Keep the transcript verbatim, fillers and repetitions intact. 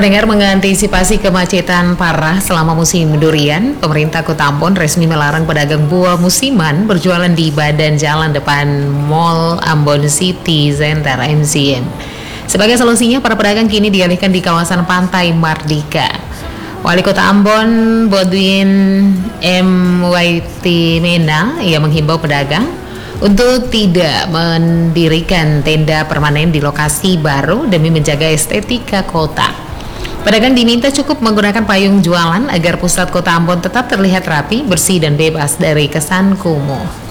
Pendengar, mengantisipasi kemacetan parah selama musim durian, pemerintah Kota Ambon resmi melarang pedagang buah musiman berjualan di badan jalan depan Mall Ambon City Center M C N. Sebagai solusinya, para pedagang kini dialihkan di kawasan Pantai Mardika. Wali Kota Ambon, Bodwin M. Waitimena, ia menghimbau pedagang untuk tidak mendirikan tenda permanen di lokasi baru demi menjaga estetika kota. Pedagang diminta cukup menggunakan payung jualan agar pusat Kota Ambon tetap terlihat rapi, bersih, dan bebas dari kesan kumuh.